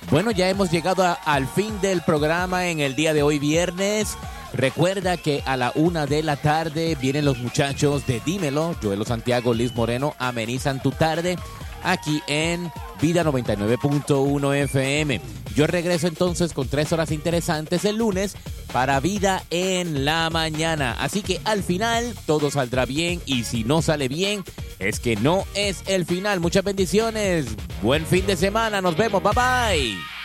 Bueno, ya hemos llegado al fin del programa en el día de hoy, viernes. Recuerda que a la 1:00 p.m. vienen los muchachos de Dímelo. Joelo Santiago, Liz Moreno amenizan tu tarde aquí en Vida 99.1 FM. Yo regreso entonces con 3 horas interesantes el lunes para Vida en la Mañana. Así que al final todo saldrá bien, y si no sale bien es que no es el final. Muchas bendiciones. Buen fin de semana. Nos vemos. Bye bye.